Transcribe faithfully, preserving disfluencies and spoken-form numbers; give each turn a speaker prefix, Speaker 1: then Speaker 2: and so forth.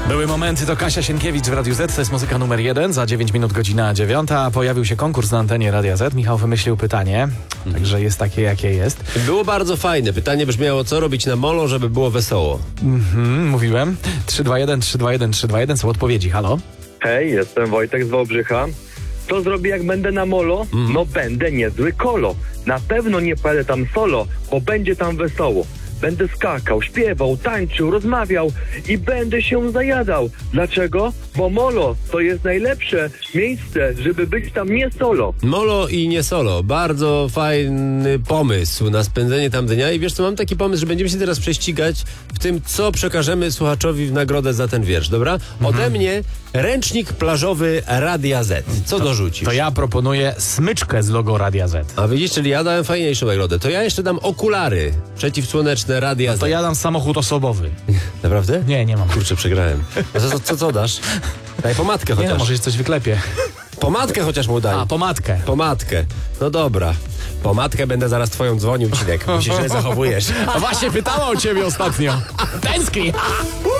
Speaker 1: Były momenty, to Kasia Sienkiewicz w Radiu Z, to jest muzyka numer jeden, za dziewięć minut godzina dziewiąta. Pojawił się konkurs na antenie Radia Z, Michał wymyślił pytanie, także jest takie jakie jest.
Speaker 2: Było bardzo fajne, pytanie brzmiało, co robić na molo, żeby było wesoło.
Speaker 1: Mhm, mówiłem. trzy dwa jeden, trzy dwa jeden, trzy dwa jeden są odpowiedzi, halo?
Speaker 3: Hej, jestem Wojtek z Wałbrzycha. Co zrobię, jak będę na molo?
Speaker 2: Mm.
Speaker 3: No będę niezły kolo. Na pewno nie pojadę tam solo, bo będzie tam wesoło. Będę skakał, śpiewał, tańczył, rozmawiał i będę się zajadał. Dlaczego? Bo molo to jest najlepsze miejsce, żeby być tam nie solo.
Speaker 2: Molo i nie solo, bardzo fajny pomysł na spędzenie tam dnia i wiesz co, mam taki pomysł, że będziemy się teraz prześcigać w tym, co przekażemy słuchaczowi w nagrodę za ten wiersz, dobra? Ode mnie ręcznik plażowy Radia Z. Co dorzucisz?
Speaker 1: To ja proponuję smyczkę z logo Radia Z.
Speaker 2: A widzisz, czyli ja dałem fajniejszą nagrodę. To ja jeszcze dam okulary przeciwsłoneczne Radia Z.
Speaker 1: To ja dam samochód osobowy.
Speaker 2: Naprawdę?
Speaker 1: Nie, nie mam.
Speaker 2: Kurczę, przegrałem. A co, co, co dasz? Daj pomadkę
Speaker 1: Nie
Speaker 2: chociaż.
Speaker 1: no, może się coś wyklepie.
Speaker 2: Pomadkę chociaż mu daj.
Speaker 1: A, pomadkę.
Speaker 2: Pomadkę. No dobra. Pomadkę będę zaraz twoją dzwonił, Cinek, bo się źle zachowujesz.
Speaker 1: A właśnie pytała o ciebie ostatnio. Tęskni.